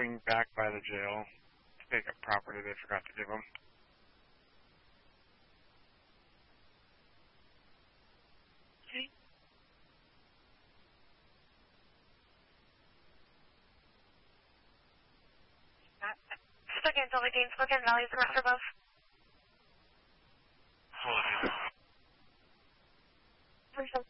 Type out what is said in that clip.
going back by the jail to pick up property they forgot to give them. Okay. Spokane, Silver Dean, Spokane Valley, is the rest for both? Hold on.